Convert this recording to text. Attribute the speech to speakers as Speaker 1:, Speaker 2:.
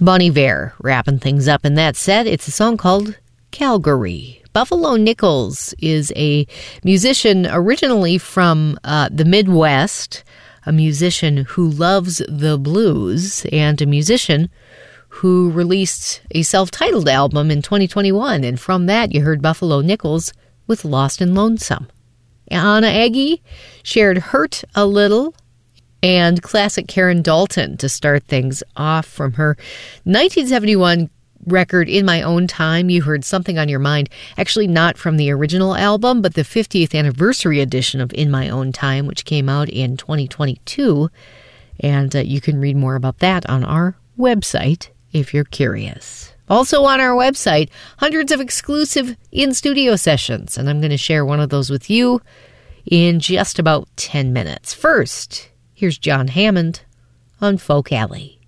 Speaker 1: Bon Iver wrapping things up in that set. It's a song called Calgary. Buffalo Nichols is a musician originally from the Midwest, a musician who loves the blues, and a musician who released a self-titled album in 2021. And from that, you heard Buffalo Nichols with Lost and Lonesome. Anna Aggie shared Hurt a Little and classic Karen Dalton to start things off from her 1971 record, In My Own Time. You heard Something on Your Mind, actually not from the original album, but the 50th anniversary edition of In My Own Time, which came out in 2022. And you can read more about that on our website if you're curious. Also on our website, hundreds of exclusive in-studio sessions, and I'm going to share one of those with you in just about 10 minutes. First, here's John Hammond on Folk Alley.